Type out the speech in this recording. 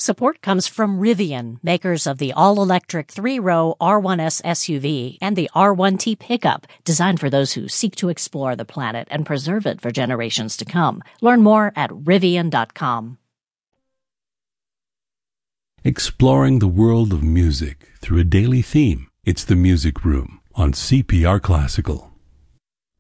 Support comes from Rivian, makers of the all-electric 3-row R1S SUV and the R1T pickup, designed for those who seek to explore the planet and preserve it for generations to come. Learn more at Rivian.com. Exploring the world of music through a daily theme. It's the Music Room on CPR Classical.